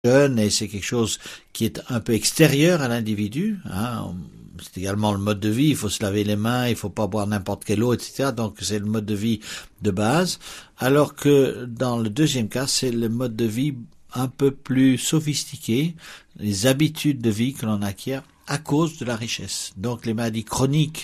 jeune et c'est quelque chose qui est un peu extérieur à l'individu. Hein. C'est également le mode de vie, il faut se laver les mains, il faut pas boire n'importe quelle eau, etc. Donc c'est le mode de vie de base. Alors que dans le deuxième cas, c'est le mode de vie un peu plus sophistiqué, les habitudes de vie que l'on acquiert à cause de la richesse. Donc les maladies chroniques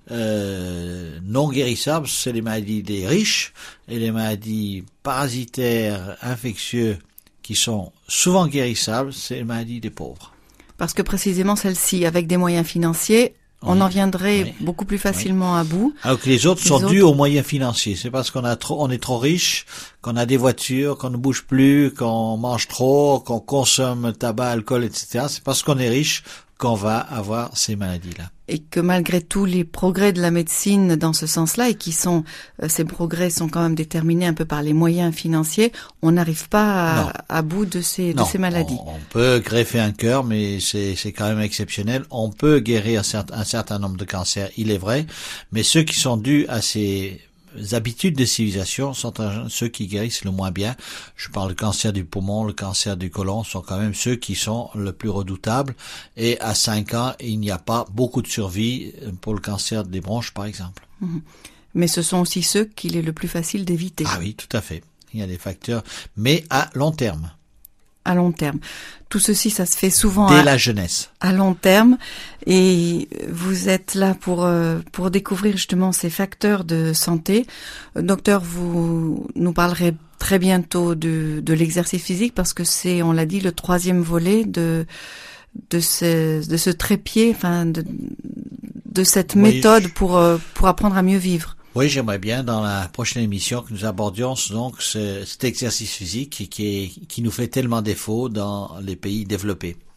non guérissables, c'est les maladies des riches, et les maladies parasitaires, infectieuses, qui sont souvent guérissables, c'est les maladies des pauvres. Parce que précisément celle-ci, avec des moyens financiers, on en viendrait beaucoup plus facilement à bout. Alors que les autres sont dus aux moyens financiers. C'est parce qu'on est trop riche, qu'on a des voitures, qu'on ne bouge plus, qu'on mange trop, qu'on consomme tabac, alcool, etc. C'est parce qu'on est riche qu'on va avoir ces maladies-là. Et que malgré tous les progrès de la médecine dans ce sens-là, et ces progrès sont quand même déterminés un peu par les moyens financiers, on n'arrive pas à bout de ces maladies. On peut greffer un cœur, mais c'est quand même exceptionnel. On peut guérir un certain nombre de cancers, il est vrai, mais ceux qui sont dus à ces habitudes de civilisation sont ceux qui guérissent le moins bien. Je parle du cancer du poumon, le cancer du côlon sont quand même ceux qui sont le plus redoutables. Et à 5 ans, il n'y a pas beaucoup de survie pour le cancer des bronches, par exemple. Mais ce sont aussi ceux qu'il est le plus facile d'éviter. Ah oui, tout à fait. Il y a des facteurs, mais à long terme. À long terme. Tout ceci, ça se fait souvent dès la jeunesse. À long terme. Et vous êtes là pour découvrir justement ces facteurs de santé. Docteur, vous nous parlerez très bientôt de l'exercice physique parce que c'est, on l'a dit, le 3e volet de ce trépied, enfin de cette méthode pour apprendre à mieux vivre. Oui, j'aimerais bien dans la prochaine émission que nous abordions donc cet exercice physique qui nous fait tellement défaut dans les pays développés.